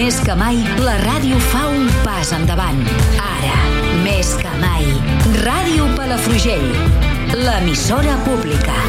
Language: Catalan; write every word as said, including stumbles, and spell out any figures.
més que mai, la ràdio fa un pas endavant. Ara, més que mai, Ràdio Palafrugell, l'emissora pública.